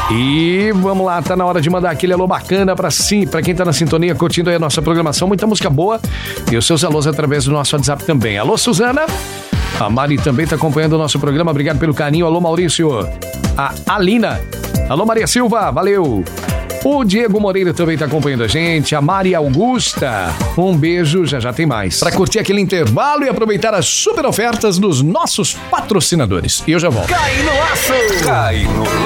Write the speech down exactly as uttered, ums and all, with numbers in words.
E vamos lá, tá na hora de mandar aquele alô bacana pra, sim, pra quem tá na sintonia, curtindo aí a nossa programação, muita música boa. E os seus alôs através do nosso WhatsApp também. Alô, Suzana. A Mari também tá acompanhando o nosso programa, obrigado pelo carinho. Alô, Maurício. A Alina. Alô, Maria Silva, valeu. O Diego Moreira também tá acompanhando a gente. A Maria Augusta. Um beijo, já já tem mais. Pra curtir aquele intervalo e aproveitar as super ofertas dos nossos patrocinadores. E eu já volto. Cai no laço! Cai no laço!